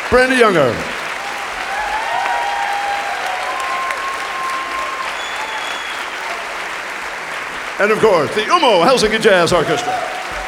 Brandy Younger. And of course, the Umo Helsinki Jazz Orchestra.